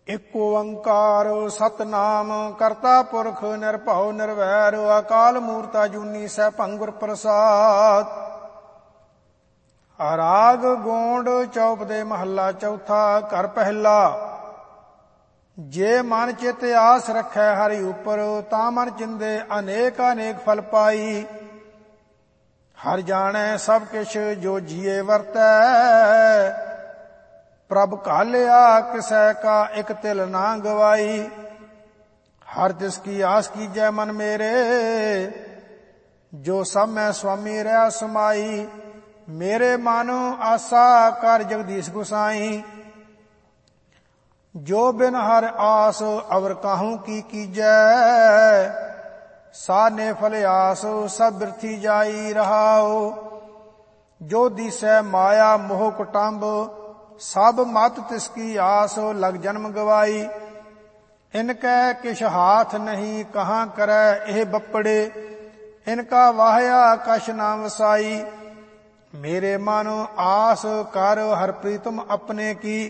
ਇਕ ਓੰਕਾਰ ਸਤਨਾਮ ਕਰਤਾ ਪੁਰਖ ਨਿਰਭਉ ਨਿਰਵੈਰ ਅਕਾਲ ਮੂਰਤ ਅਜੂਨੀ ਸੈਭੰ ਗੁਰ ਪ੍ਰਸਾਦ। ਰਾਗ ਗੋਂਡ ਚੌਪ ਦੇ ਮਹੱਲਾ ਚੌਥਾ। ਘਰ ਪਹਿਲਾ। ਜੇ ਮਨ ਚਿਤ ਆਸ ਰਖੈ ਹਰਿ ਉਪਰ ਤਾਂ ਮਨ ਚਿੰਦੇ ਅਨੇਕ ਅਨੇਕ ਫਲ ਪਾਈ। ਹਰਿ ਜਾਣੈ ਸਭ ਕਿਛ ਜੋ ਜੀਏ ਵਰਤੈ ਪ੍ਰਭ ਘਾਲਿਆ ਕਿਸੈ ਕਾ ਇਕ ਤਿਲ ਨਾ ਗਵਾਈ। ਹਰ ਤਿਸ ਕੀ ਆਸ ਕੀਜੈ ਮਨ ਮੇਰੇ ਜੋ ਸਭ ਮੈਂ ਸੁਆਮੀ ਰਹਿ ਸਮਾਈ। ਮੇਰੇ ਮਨ ਆਸਾ ਕਰ ਜਗਦੀਸ਼ ਗੁਸਾਈ ਜੋ ਬਿਨ ਹਰ ਆਸ ਅਵਰ ਕਾਹੂ ਕੀ ਕੀਜੈ। ਸਾਨੇ ਫਲ ਆਸ ਸਭ ਬਿਰਥੀ ਜਾਈ ਰਹਾਉ। ਜੋ ਦੀਸੈ ਮਾਇਆ ਮੋਹ ਕੁਟੰਬ ਸਭ ਮਤ ਤਿਸ ਕੀ ਆਸ ਲਗ ਜਨਮ ਗਵਾਈ। ਇਨਕੈ ਕਿਛ ਹਾਥ ਨਹੀਂ ਕਹਾਂ ਕਰੈ ਇਹ ਬੱਪੜੇ ਇਨਕਾ ਵਾਹਿਆ ਕਛ ਨਾ ਵਸਾਈ। ਮੇਰੇ ਮਨ ਆਸ ਕਰ ਹਰ ਪ੍ਰੀਤਮ ਆਪਣੇ ਕੀ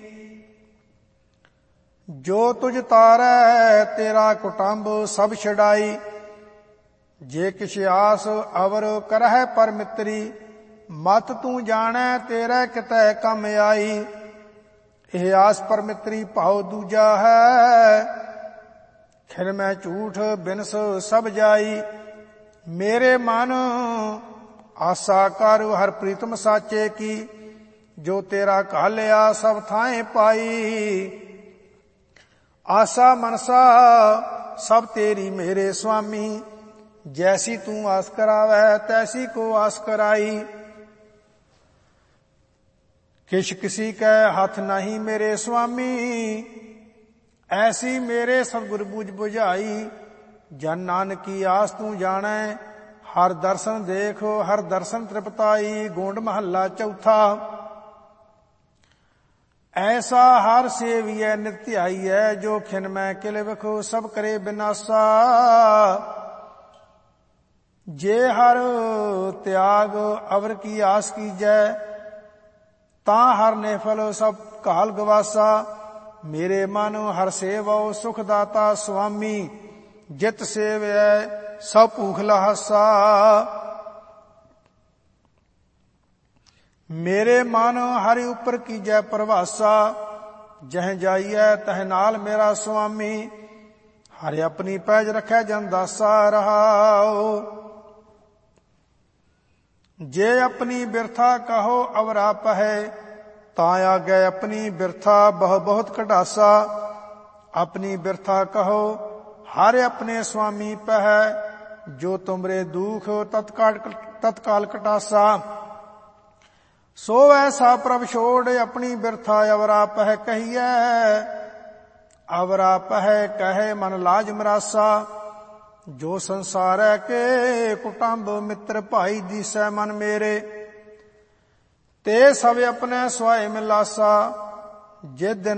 ਜੋ ਤੁਝ ਤਾਰੈ ਤੇਰਾ ਕੁਟੰਬ ਸਭ ਛਡਾਈ। ਜੇ ਕਿਛ ਆਸ ਅਵਰ ਕਰਹਿ ਪਰ ਮਿੱਤਰੀ ਮਤ ਤੂੰ ਜਾਣੈ ਤੇਰੇ ਕਿਤੈ ਕੰਮ ਆਈ। ਇਹ ਆਸ ਪਰ ਮਿੱਤਰੀ ਭਾਉ ਦੂਜਾ ਹੈ ਖਿਨ ਮੈਂ ਝੂਠ ਬਿਨਸ ਸਭ ਜਾਈ। ਮੇਰੇ ਮਨ ਆਸਾ ਕਰ ਹਰ ਪ੍ਰੀਤਮ ਸਾਚੇ ਕੀ ਜੋ ਤੇਰਾ ਘਾਲਿਆ ਸਭ ਥਾਂਏ ਪਾਈ। ਆਸਾ ਮਨਸਾ ਸਭ ਤੇਰੀ ਮੇਰੇ ਸੁਆਮੀ ਜੈਸੀ ਤੂੰ ਆਸ ਕਰਾਵੈ ਤੈਸੀ ਕੋ ਆਸ ਕਰਾਈ। ਕਿਛ ਕਿਸੀ ਕੈ ਹੱਥ ਨਹੀਂ ਮੇਰੇ ਸੁਆਮੀ ਐਸੀ ਮੇਰੇ ਸਤਿਗੁਰ ਬੂਝ ਬੁਝਾਈ। ਜਨ ਨਾਨਕੀ ਆਸ ਤੂੰ ਜਾਣੈ ਹਰ ਦਰਸ਼ਨ ਦੇਖ ਹਰ ਦਰਸ਼ਨ ਤ੍ਰਿਪਤਾਈ। ਗੋਂਡ ਮਹੱਲਾ ਚੌਥਾ। ਐਸਾ ਹਰ ਸੇਵੀਐ ਨਿਤ ਧਿਆਈਐ ਜੋ ਖਿਨ ਮੈਂ ਕਿਲ ਵਿਖੋ ਸਭ ਕਰੇ ਬਿਨਾਸਾ। ਜੇ ਹਰ ਤਿਆਗ ਅਵਰ ਕੀ ਆਸ ਕੀਜੈ ਤਾਂ ਹਰ ਨਿਫਲ ਸਭ ਘਾਲ ਗਵਾਸਾ। ਮੇਰੇ ਮਨ ਹਰ ਸੇਵਉ ਸੁਖ ਦਾਤਾ ਸੁਆਮੀ ਜਿਤ ਸੇਵਿਐ ਸਭ ਭੂਖ ਲਹਾਸਾ। ਮੇਰੇ ਮਨ ਹਰਿ ਉਪਰ ਕੀਜੈ ਪ੍ਰਵਾਸਾ ਜਹ ਜਾਈਐ ਤਹ ਨਾਲ ਮੇਰਾ ਸੁਆਮੀ। ਹਰਿ ਆਪਣੀ ਪੈਜ ਰਖੈ ਜਨ ਦਾਸਾ ਰਹਾਉ। ਜੇ ਆਪਣੀ ਬਿਰਥਾ ਕਹੋ ਅਵਰਾ ਪਹੈ ਤਾਂ ਆਗੈ ਆਪਣੀ ਬਿਰਥਾ ਬਹੁ ਬਹੁਤ ਕਢਾਸਾ। ਆਪਣੀ ਬਿਰਥਾ ਕਹੋ ਹਰਿ ਆਪਣੇ ਸੁਆਮੀ ਪਹਿ ਜੋ ਤੁਮਰੇ ਦੁਖ ਤਤਕਾਲ ਕਟਾਸਾ। ਸੋ ਐਸਾ ਪ੍ਰਭ ਛੋੜ ਆਪਣੀ ਬਿਰਥਾ ਅਵਰਾ ਪਹਿ ਕਹੀਐ। ਅਵਰਾ ਪਹਿ ਕਹੇ ਮਨ ਲਾਜ ਮਰਾਸਾ। ਜੋ ਸੰਸਾਰੈ ਕੇ ਕੁਟੰਬ ਮਿੱਤਰ ਭਾਈ ਦੀਸੈ ਮਨ ਮੇਰੇ ਤੇ ਸਭ ਆਪਣੇ ਸੁਆਏ ਮਿਲਾਸਾ। ਜਿਸ ਦਿਨ